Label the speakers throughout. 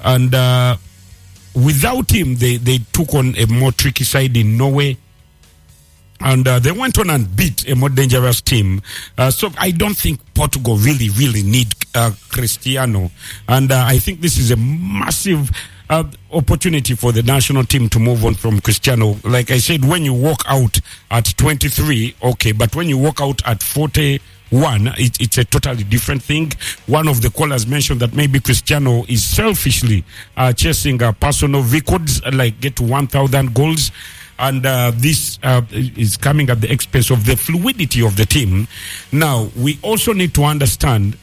Speaker 1: And without him, they took on a more tricky side in Norway. And they went on and beat a more dangerous team. So I don't think Portugal really need Cristiano. And I think this is a massive opportunity for the national team to move on from Cristiano. Like I said, when you walk out at 23, okay, but when you walk out at 41, it's a totally different thing. One of the callers mentioned that maybe Cristiano is selfishly chasing personal records, like get to 1,000 goals. And this is coming at the expense of the fluidity of the team. Now, we also need to understand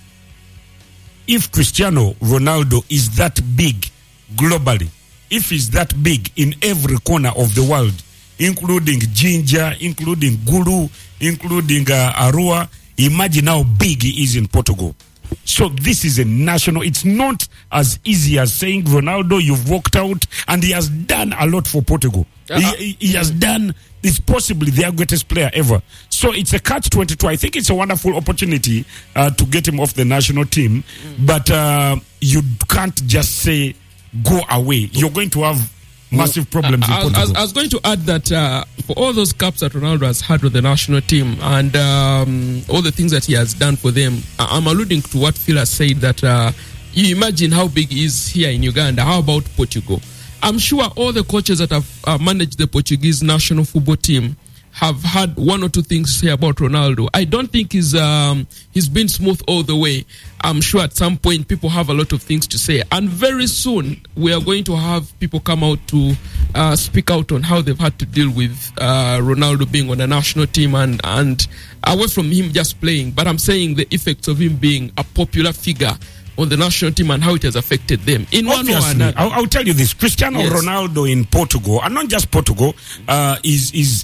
Speaker 1: if Cristiano Ronaldo is that big globally, if he's that big in every corner of the world, including Ginger, including Guru, including Arua, imagine how big he is in Portugal. So this is a national, it's not as easy as saying, Ronaldo, you've walked out, and he has done a lot for Portugal. He has done, he's possibly their greatest player ever. So it's a catch-22. I think it's a wonderful opportunity to get him off the national team, but you can't just say, go away. You're going to have massive problems in Portugal.
Speaker 2: I was going to add that for all those caps that Ronaldo has had with the national team and all the things that he has done for them, I'm alluding to what Phil has said, that you imagine how big he is here in Uganda. How about Portugal? I'm sure all the coaches that have managed the Portuguese national football team have had one or two things to say about Ronaldo. I don't think he's been smooth all the way. I'm sure at some point people have a lot of things to say. And very soon we are going to have people come out to speak out on how they've had to deal with Ronaldo being on a national team and away from him just playing. But I'm saying the effects of him being a popular figure on the national team and how it has affected them. In
Speaker 1: Obviously,
Speaker 2: one way or another.
Speaker 1: I'll tell you this. Cristiano Ronaldo in Portugal, and not just Portugal, is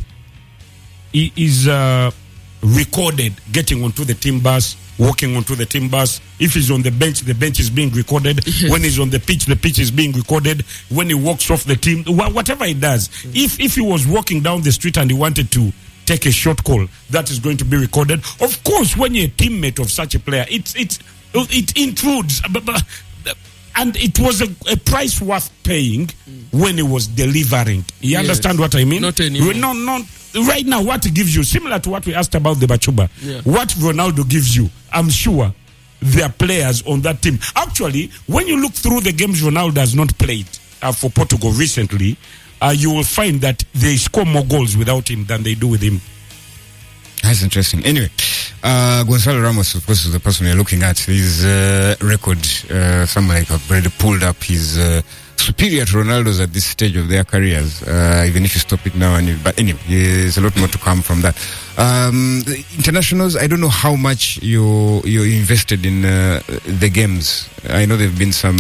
Speaker 1: recorded getting onto the team bus, walking onto the team bus. If he's on the bench is being recorded.
Speaker 2: Yes.
Speaker 1: When he's on the pitch is being recorded. When he walks off the team, whatever he does. If he was walking down the street and he wanted to take a short call, that is going to be recorded. Of course, when you're a teammate of such a player, it intrudes. And it was a price worth paying when he was delivering. You understand what I mean?
Speaker 2: Not anymore.
Speaker 1: Not right now, what he gives you, similar to what we asked about the Bachuba, what Ronaldo gives you, I'm sure there are players on that team. Actually, when you look through the games Ronaldo has not played for Portugal recently, you will find that they score more goals without him than they do with him.
Speaker 3: That's interesting. Anyway, Gonzalo Ramos, of course, is the person we're looking at. His record, somebody have already pulled up, his superior to Ronaldo's at this stage of their careers, even if you stop it now. But anyway, there's a lot more to come from that. The internationals, I don't know how much you're invested in the games. I know there have been some...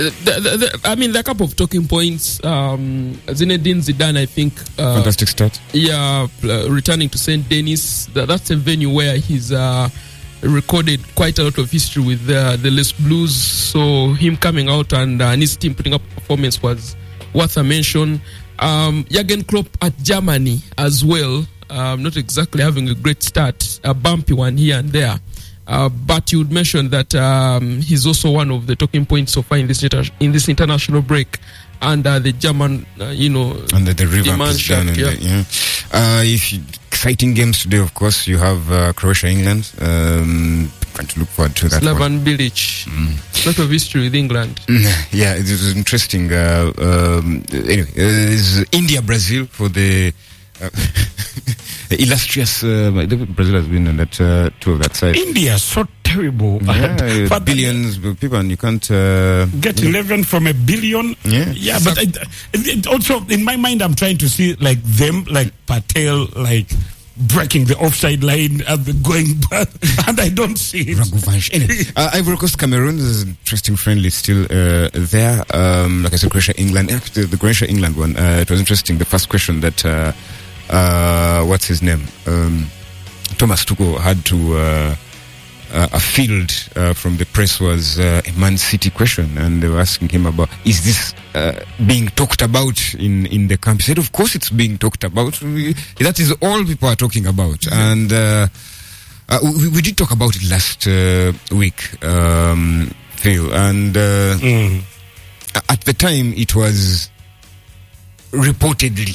Speaker 2: I mean, there are a couple of talking points. Zinedine Zidane, I think...
Speaker 3: fantastic start.
Speaker 2: Yeah, returning to St. Denis. That's a venue where he's... recorded quite a lot of history with the Les Blues, so him coming out and his team putting up a performance was worth a mention. Jurgen Klopp at Germany as well, not exactly having a great start, a bumpy one here and there, but you would mention that he's also one of the talking points so far in this international break. And the German,
Speaker 3: and the revamp is done. Exciting games today, of course. You have Croatia, England. Trying to look forward to that.
Speaker 2: Slavan Bilic. A lot of history with England.
Speaker 3: Yeah, it was interesting. Anyway, India, Brazil for the illustrious. Brazil has been on that two of that side.
Speaker 1: India, so terrible.
Speaker 3: Yeah, billions of people, and you can't
Speaker 1: get 11 from a billion. Yeah, but it also in my mind, I'm trying to see like them, like Patel, like breaking the offside line and going back, and I don't see it.
Speaker 3: Anyway, Ivory Coast, Cameroon is an interesting friendly still there. Like I said, Croatia, England. Actually, the Croatia, England one, it was interesting. The first question that what's his name? Thomas Tuchel had to a field from the press was a Man City question, and they were asking him about, is this being talked about in the camp? He said, of course it's being talked about. That is all people are talking about. And we did talk about it last week, Phil, and At the time, it was reportedly.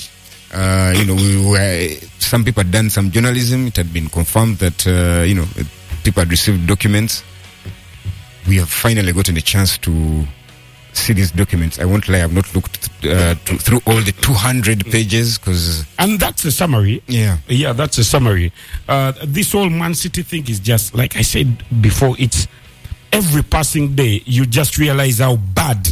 Speaker 3: Some people had done some journalism. It had been confirmed that people had received documents. We have finally gotten a chance to see these documents. I won't lie, I've not looked through all the 200 pages
Speaker 1: and that's a summary.
Speaker 3: Yeah,
Speaker 1: that's a summary. This whole Man City thing is just, like I said before, it's every passing day you just realize how bad,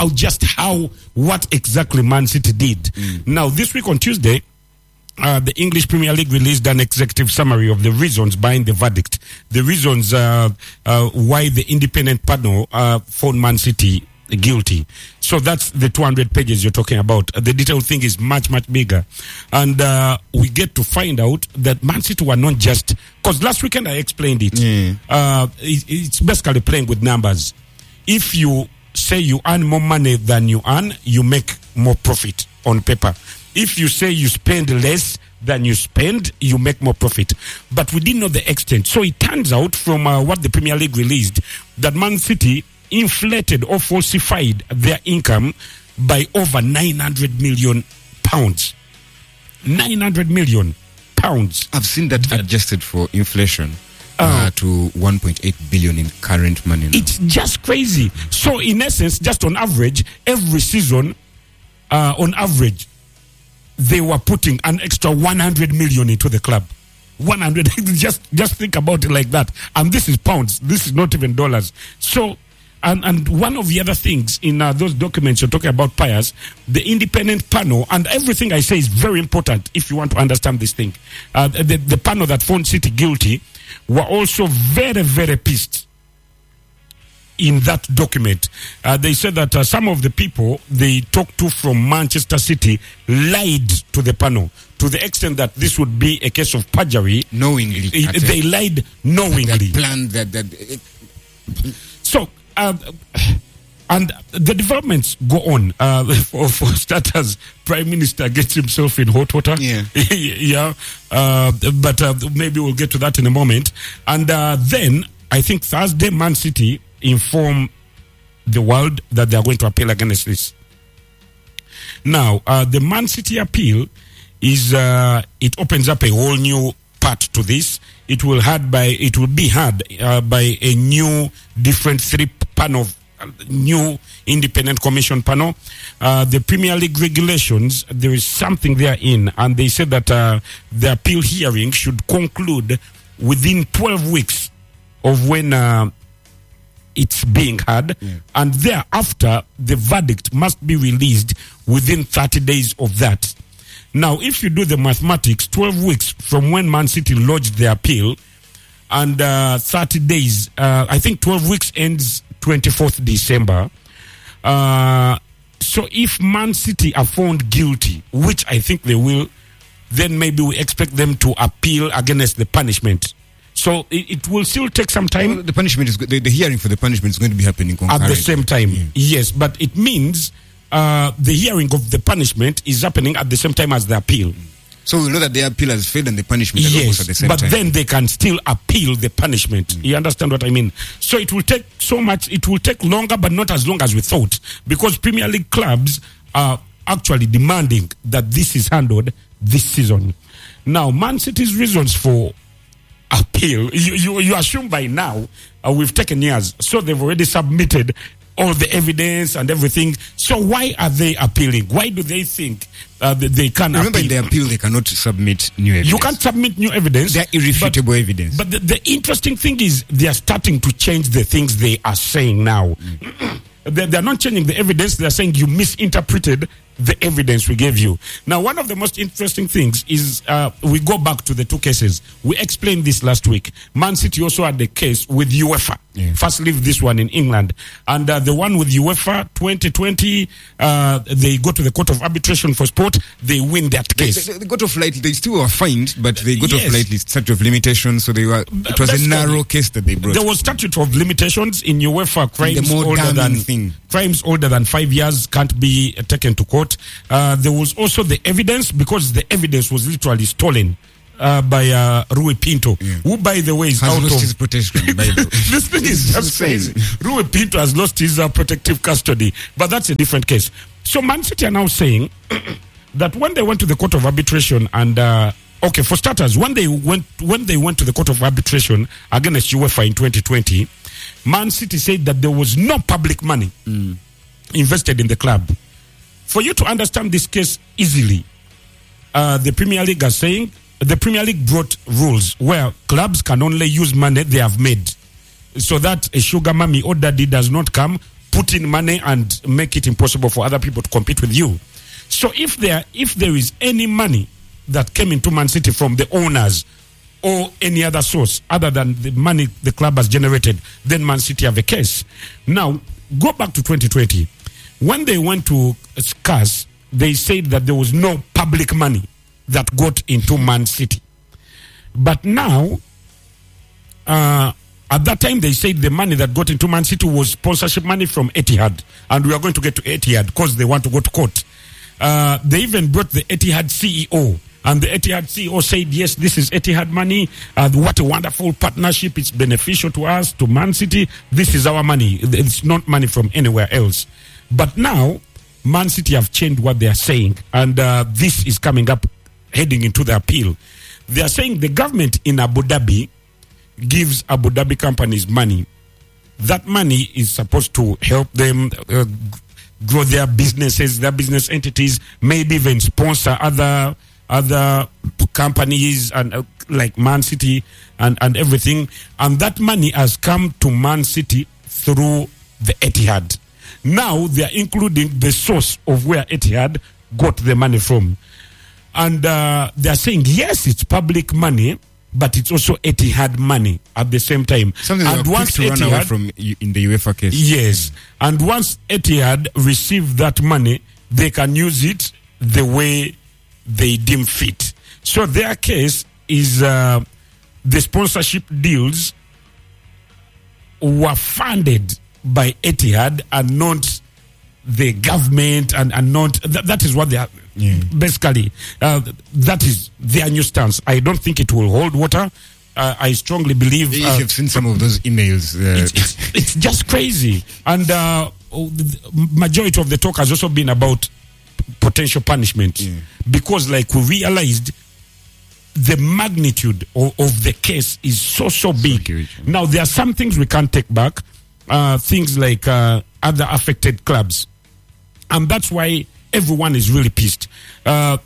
Speaker 1: what exactly Man City did. Now, this week on Tuesday, the English Premier League released an executive summary of the reasons behind the verdict, the reasons why the independent panel found Man City guilty. So that's the 200 pages you're talking about. The detailed thing is much, much bigger. And we get to find out that Man City were not just... Because last weekend I explained it. It's basically playing with numbers. If you say you earn more money than you earn, you make more profit on paper. If you say you spend less than you spend, you make more profit. But we didn't know the extent. So it turns out from what the Premier League released that Man City inflated or falsified their income by over 900 million pounds. 900 million pounds.
Speaker 3: I've seen that adjusted for inflation to 1.8 billion in current money now.
Speaker 1: It's just crazy. So in essence, just on average, every season, on average, they were putting an extra 100 million into the club. 100. just think about it like that. And this is pounds. This is not even dollars. So, and one of the other things in those documents you're talking about, Pius, the independent panel, and everything I say is very important if you want to understand this thing. The panel that found City guilty were also very, very pissed in that document. They said that some of the people they talked to from Manchester City lied to the panel to the extent that this would be a case of perjury.
Speaker 3: Knowingly.
Speaker 1: They lied knowingly.
Speaker 3: That planned that.
Speaker 1: So, and the developments go on. For starters, Prime Minister gets himself in hot water.
Speaker 3: Yeah.
Speaker 1: But maybe we'll get to that in a moment. And then, I think Thursday, Man City inform the world that they are going to appeal against this. Now, the Man City appeal is it opens up a whole new part to this. It will be heard by a new, different three-panel, new independent commission panel. The Premier League regulations, there is something there in, and they said that the appeal hearing should conclude within 12 weeks of when it's being heard, and thereafter the verdict must be released within 30 days of that. Now, if you do the mathematics, 12 weeks from when Man City lodged the appeal, and 30 days, I think 12 weeks ends 24th December. So if Man City are found guilty, which I think they will, then maybe we expect them to appeal against the punishment. So it will still take some time.
Speaker 3: Well, the punishment is the hearing for the punishment is going to be happening concurrently.
Speaker 1: At the same time. Yes, but it means the hearing of the punishment is happening at the same time as the appeal.
Speaker 3: So we know that the appeal has failed and the punishment is almost at the same time.
Speaker 1: But then they can still appeal the punishment. You understand what I mean? So it will take so much, it will take longer, but not as long as we thought. Because Premier League clubs are actually demanding that this is handled this season. Now, Man City's reasons for appeal, you assume by now we've taken years. So they've already submitted all the evidence and everything. So why are they appealing? Why do they think that they can
Speaker 3: Remember,
Speaker 1: appeal?
Speaker 3: in the appeal, they cannot submit new evidence.
Speaker 1: You can't submit new evidence.
Speaker 3: They're irrefutable evidence.
Speaker 1: But the interesting thing is they are starting to change the things they are saying now. They're not changing the evidence. They're saying you misinterpreted the evidence we gave you. Now, one of the most interesting things is we go back to the two cases. We explained this last week. Man City also had a case with UEFA. First leave this one in England. And the one with UEFA 2020, they go to the Court of Arbitration for Sport. They win that case.
Speaker 3: They got off lightly. They still were fined, but they got off lightly. Statute of limitations. So it was a narrow case that they brought.
Speaker 1: There was statute of limitations in UEFA. Crimes older than 5 years can't be taken to court. There was also the evidence, because the evidence was literally stolen. by Rui Pinto, who, by the way, is
Speaker 3: Has
Speaker 1: out
Speaker 3: lost
Speaker 1: of
Speaker 3: his protection. By the way.
Speaker 1: this thing is just crazy. Rui Pinto has lost his protective custody, but that's a different case. So Man City are now saying that when they went to the court of arbitration and okay, for starters, when they went to the court of arbitration against UEFA in 2020, Man City said that there was no public money invested in the club. For you to understand this case easily, the Premier League are saying the Premier League brought rules where clubs can only use money they have made, so that a sugar mummy or daddy does not come, put in money and make it impossible for other people to compete with you. So if there is any money that came into Man City from the owners or any other source other than the money the club has generated, then Man City have a case. Now, go back to 2020. When they went to CAS, they said that there was no public money that got into Man City. But now, at that time, they said the money that got into Man City was sponsorship money from Etihad. And we are going to get to Etihad because they want to go to court. They even brought the Etihad CEO. And the Etihad CEO said, yes, this is Etihad money. What a wonderful partnership. It's beneficial to us, to Man City. This is our money. It's not money from anywhere else. But now, Man City have changed what they are saying. And this is coming up, heading into the appeal. They are saying the government in Abu Dhabi gives Abu Dhabi companies money. That money is supposed to help them grow their businesses, their business entities, maybe even sponsor other companies and like Man City and everything. And that money has come to Man City through the Etihad. Now they are including the source of where Etihad got the money from. And they are saying, yes, it's public money, but it's also Etihad money at the same time.
Speaker 3: Something
Speaker 1: and
Speaker 3: that once to run away from in the UEFA case.
Speaker 1: Yes. And once Etihad receive that money, they can use it the way they deem fit. So their case is the sponsorship deals were funded by Etihad and not the government and not that is what they are basically that is their new stance. I don't think it will hold water. I strongly believe
Speaker 3: you've seen some of those emails.
Speaker 1: It's just crazy. And the majority of the talk has also been about potential punishment because like we realized the magnitude of the case is so big. Huge. Now there are some things we can't take back. Things like other affected clubs. And that's why everyone is really pissed. The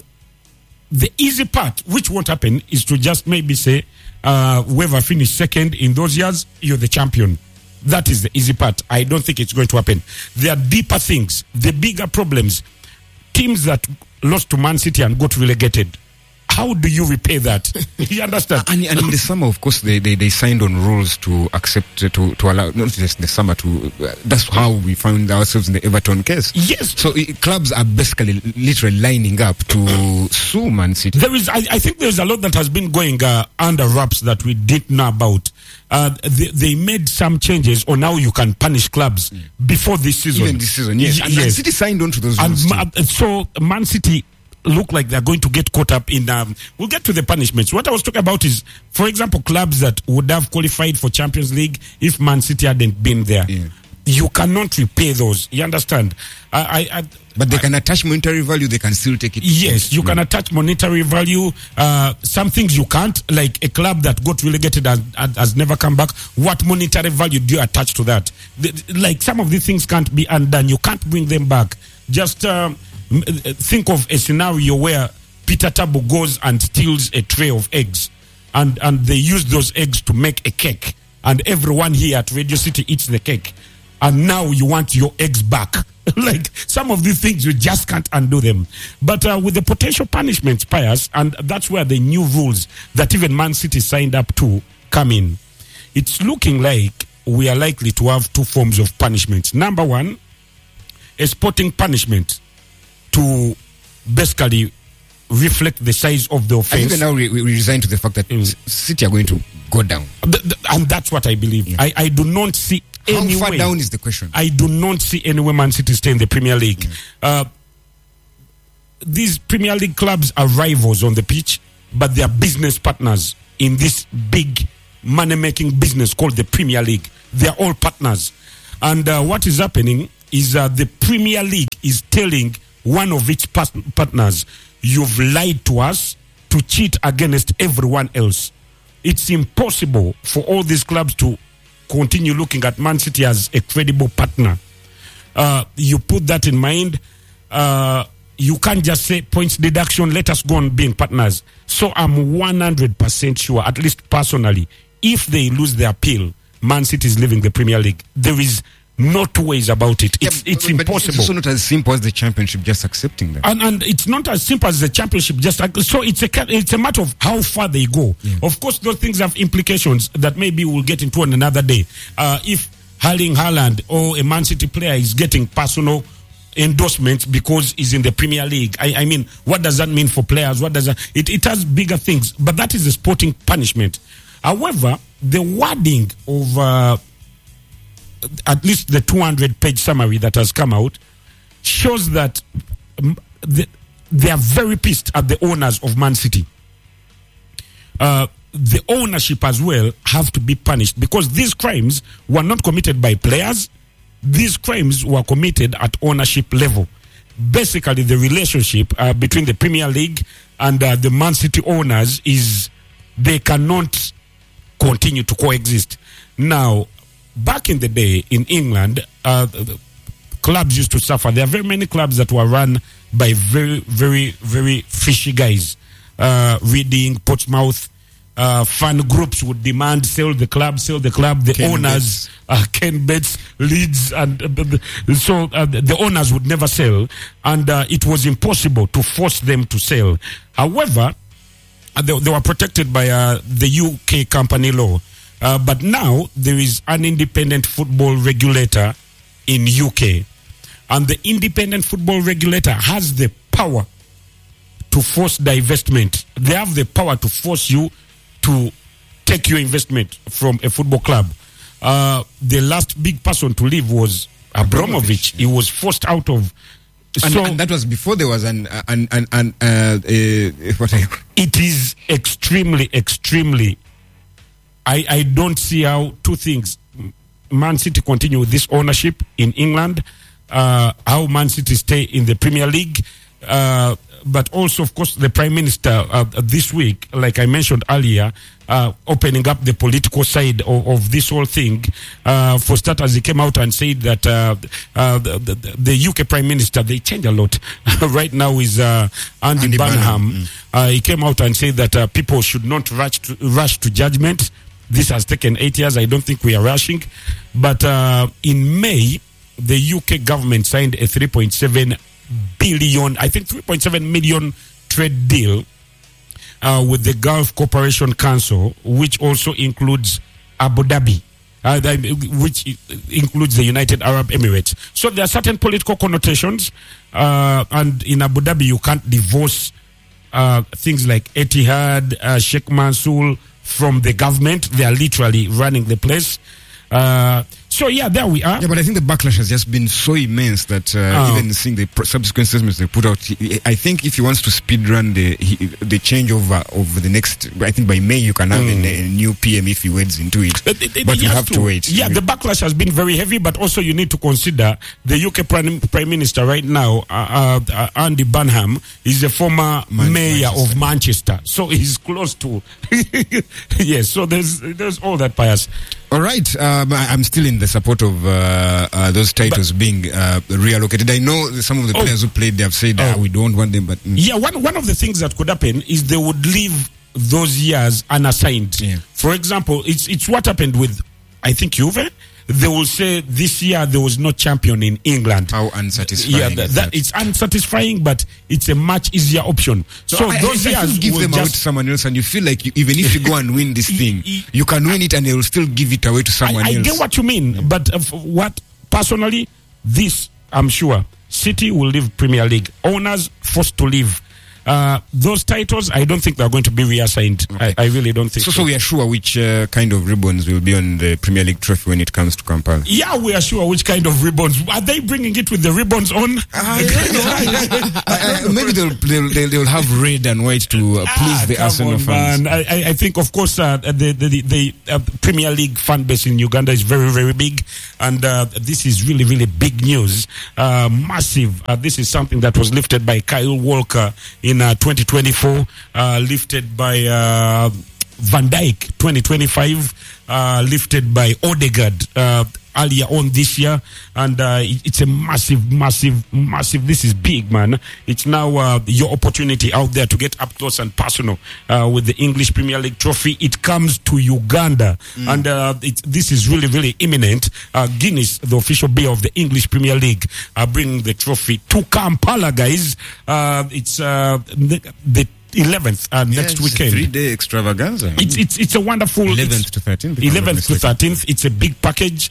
Speaker 1: easy part, which won't happen, is to just maybe say, whoever finished second in those years, you're the champion. That is the easy part. I don't think it's going to happen. There are deeper things, the bigger problems. Teams that lost to Man City and got relegated. How do you repay that? You understand?
Speaker 3: And in the summer, of course, they signed on rules to accept, to allow, not just in the summer, that's how we found ourselves in the Everton case.
Speaker 1: Yes.
Speaker 3: So clubs are basically literally lining up to sue Man City.
Speaker 1: I think there's a lot that has been going under wraps that we didn't know about. They made some changes on how you can punish clubs before this season.
Speaker 3: Even this season, yes. And Man City signed on to those rules.
Speaker 1: So Man City look like they're going to get caught up in we'll get to the punishments. What I was talking about is, for example, clubs that would have qualified for Champions League if Man City hadn't been there. You cannot repay those. You understand?
Speaker 3: But they can attach monetary value. They can still take it.
Speaker 1: Yes, you can attach monetary value. Some things you can't, like a club that got relegated has never come back. What monetary value do you attach to that? Like some of these things can't be undone. You can't bring them back. Just think of a scenario where Peter Tabo goes and steals a tray of eggs, and they use those eggs to make a cake, and everyone here at Radio City eats the cake, and now you want your eggs back. Like some of these things you just can't undo them. But with the potential punishments, Pius, and that's where the new rules that even Man City signed up to come in. It's looking like we are likely to have two forms of punishments. Number one, a sporting punishment to basically reflect the size of the offense.
Speaker 3: Even now we resign to the fact that City are going to go down.
Speaker 1: And that's what I believe. Yeah. I do not see any way.
Speaker 3: How far down is the question?
Speaker 1: I do not see any way Man City stay in the Premier League. These Premier League clubs are rivals on the pitch. but they are business partners in this big money-making business called the Premier League. They are all partners. And what is happening is the Premier League is telling one of its partners, you've lied to us to cheat against everyone else. It's impossible for all these clubs to continue looking at Man City as a credible partner. You put that in mind, you can't just say points deduction, let us go on being partners. So I'm 100% sure, at least personally, if they lose the appeal, Man City is leaving the Premier League. There is no two ways about it. It's impossible.
Speaker 3: But it's also not as simple as the Championship just accepting them.
Speaker 1: And it's not as simple as the Championship just so it's a matter of how far they go. Yeah. Of course, those things have implications that maybe we'll get into on another day. If Erling Haaland or a Man City player is getting personal endorsements because he's in the Premier League, I mean, what does that mean for players? What does that? It has bigger things, but that is a sporting punishment. However, the wording of at least the 200-page summary that has come out shows that they are very pissed at the owners of Man City. The ownership as well have to be punished because these crimes were not committed by players. These crimes were committed at ownership level. Basically, the relationship between the Premier League and the Man City owners is they cannot continue to coexist. Now, back in the day in England, clubs used to suffer. There are very many clubs that were run by very, very, very fishy guys. Reading, Portsmouth, fan groups would demand sell the club. The
Speaker 3: Ken
Speaker 1: owners, Ken Betts, Leeds, and so the owners would never sell, and it was impossible to force them to sell. However, they were protected by the UK company law. But now there is an independent football regulator in UK, and the independent football regulator has the power to force divestment. They have the power to force you to take your investment from a football club. The last big person to leave was Abramovich. He was forced out of.
Speaker 3: And that was before there was
Speaker 1: it is extremely. I don't see how two things. Man City continue with this ownership in England, how Man City stay in the Premier League, but also, of course, the Prime Minister this week, like I mentioned earlier, opening up the political side of this whole thing. For starters, he came out and said that the UK Prime Minister, they change a lot. Right now is Andy Burnham. He came out and said that people should not rush to judgment. This has taken 8 years. I don't think we are rushing. But in May, the UK government signed a 3.7 billion, I think 3.7 million trade deal with the Gulf Cooperation Council, which also includes Abu Dhabi, which includes the United Arab Emirates. So there are certain political connotations, and in Abu Dhabi you can't divorce things like Etihad, Sheikh Mansour from the government. They are literally running the place. So yeah, there we are.
Speaker 3: Yeah, but I think the backlash has just been so immense that even seeing the subsequent statements they put out, I think if he wants to speedrun the changeover of the next, I think by May you can have a new PM if he wades into it. But you have to wait.
Speaker 1: Yeah, the backlash has been very heavy, but also you need to consider the UK Prime Minister right now, Andy Burnham, is a former mayor of Manchester, so he's close to. Yes, so there's all that bias.
Speaker 3: All right, I'm still in the support of those titles being reallocated. I know some of the players who played, they have said we don't want them, but
Speaker 1: yeah, one of the things that could happen is they would leave those years unassigned. Yeah. For example, it's what happened with, I think, Juve. They will say this year there was no champion in England.
Speaker 3: How unsatisfying!
Speaker 1: Yeah, that it's unsatisfying, but it's a much easier option. So those years
Speaker 3: give them away to someone else, and you feel like even if you go and win this thing, you can win it, and they will still give it away to someone else.
Speaker 1: I get what you mean, but what personally, this I'm sure City will leave Premier League. Owners forced to leave. those titles, I don't think they're going to be reassigned.
Speaker 3: Okay.
Speaker 1: I really don't think
Speaker 3: So we are sure which kind of ribbons will be on the Premier League trophy when it comes to Kampala.
Speaker 1: Yeah, we are sure which kind of ribbons. Are they bringing it with the ribbons on?
Speaker 3: Maybe they'll have red and white to please the Arsenal fans.
Speaker 1: Man. I think, of course, the Premier League fan base in Uganda is very, very big, and this is really, really big news. Massive. This is something that was lifted by Kyle Walker in 2024, lifted by Van Dijk 2025, lifted by Odegaard earlier on this year, and it's a massive. This is big, man. It's now your opportunity out there to get up close and personal with the English Premier League trophy. It comes to Uganda, and this is really, really imminent. Guinness, the official beer of the English Premier League, are bringing the trophy to Kampala, guys. It's the 11th next weekend.
Speaker 3: 3-day extravaganza.
Speaker 1: It's a wonderful
Speaker 3: 11th to 13th.
Speaker 1: 11th to 13th. It's a big package.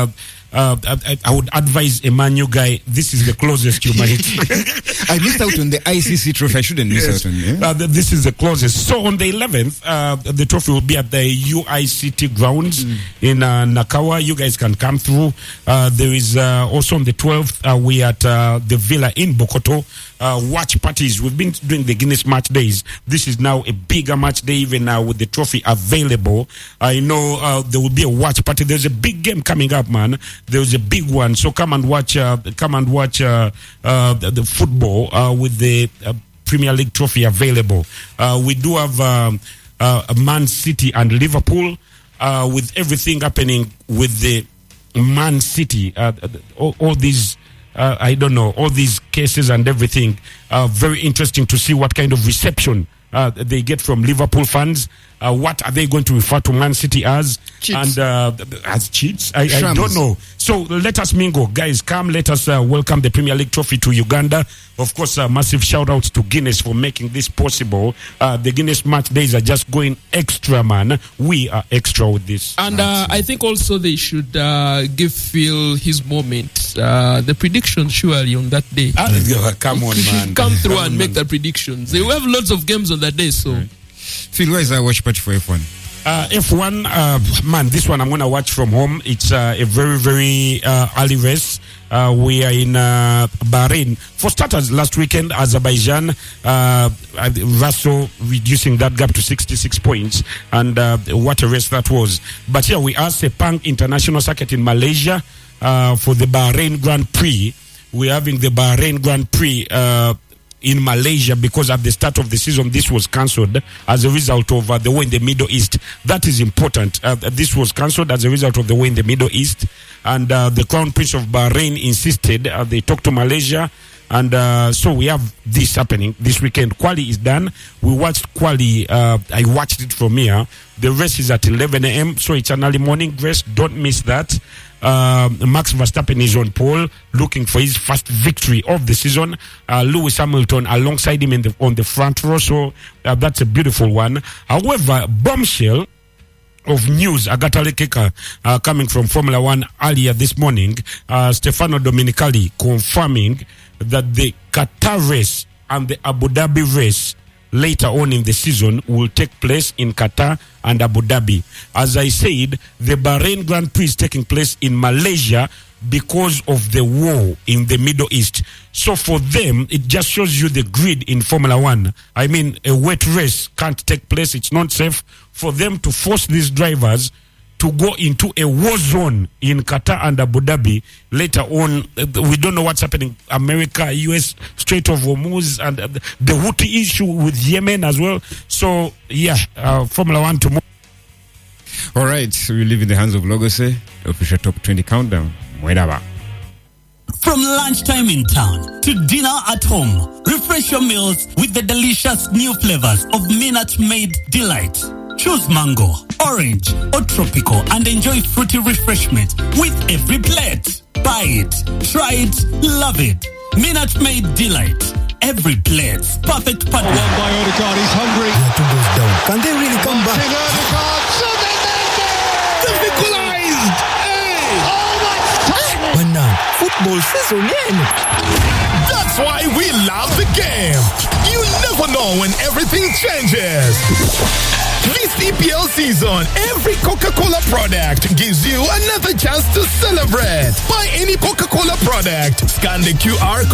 Speaker 1: I would advise a Man U guy, this is the closest you might.
Speaker 3: I missed out on the ICC trophy. I shouldn't miss out on it.
Speaker 1: This is the closest. So on the 11th, the trophy will be at the UICT grounds in Nakawa. You guys can come through. There is also on the 12th, we at the Villa in Bokoto. Watch parties. We've been doing the Guinness match days. This is now a bigger match day, even now with the trophy available. I know there will be a watch party. There's a big game coming up, man. There's a big one. So come and watch the football with the Premier League trophy available. We do have Man City and Liverpool with everything happening with the Man City. All these. I don't know, all these cases and everything. Very interesting to see what kind of reception they get from Liverpool fans. What are they going to refer to Man City as?
Speaker 3: Cheats.
Speaker 1: And as cheats? I don't know. So let us mingle. Guys, come, let us welcome the Premier League trophy to Uganda. Of course, a massive shout out to Guinness for making this possible. The Guinness match days are just going extra, man. We are extra with this.
Speaker 2: And I think also they should give Phil his moment. The predictions surely on that day.
Speaker 1: Come on, man.
Speaker 2: Come through and make the predictions. They will have lots of games on that day, so.
Speaker 3: Right. Phil, where is our watch party for F1?
Speaker 1: F1, man, this one I'm going to watch from home. It's a very, very early race. We are in Bahrain. For starters, last weekend, Azerbaijan, Russell reducing that gap to 66 points. And what a race that was. But here we are, Sepang International Circuit in Malaysia for the Bahrain Grand Prix. We're having the Bahrain Grand Prix in Malaysia because at the start of the season this was cancelled as a result of the war in the Middle East. That is important. This was cancelled as a result of the war in the Middle East, and the Crown Prince of Bahrain insisted they talked to Malaysia, and so we have this happening this weekend. Quali is done. We watched Quali. I watched it from here. The race is at 11 a.m. so it's an early morning race. Don't miss that. Max Verstappen is on pole, looking for his first victory of the season. Lewis Hamilton alongside him on the front row, so that's a beautiful one. However, bombshell of news, Agatha Lekeka, coming from Formula One earlier this morning, Stefano Domenicali confirming that the Qatar race and the Abu Dhabi race later on in the season will take place in Qatar and Abu Dhabi. As I said, the Bahrain Grand Prix is taking place in Malaysia because of the war in the Middle East. So for them, it just shows you the grid in Formula One. I mean, a wet race can't take place. It's not safe for them to force these drivers to go into a war zone in Qatar and Abu Dhabi later on. We don't know what's happening. America, US, Strait of Hormuz, and the Houthi issue with Yemen as well. So, yeah, Formula One to move.
Speaker 3: All right, so we live in the hands of Logose, official top 20 countdown. Muedaba.
Speaker 4: From lunchtime in town to dinner at home, refresh your meals with the delicious new flavors of Minute Maid Delight. Choose mango, orange, or tropical and enjoy fruity refreshment with every plate. Buy it, try it, love it. Minute Maid Delight. Every plate's perfect partner.
Speaker 5: One by Odegaard, he's hungry.
Speaker 6: Goes down. Can they really come back?
Speaker 5: They've equalised! Hey!
Speaker 6: But now, football season, yeah.
Speaker 4: That's
Speaker 7: That's why we love the game. You never know when everything changes. This EPL season, every Coca-Cola product gives you another chance to celebrate. Buy any Coca-Cola product, scan the QR code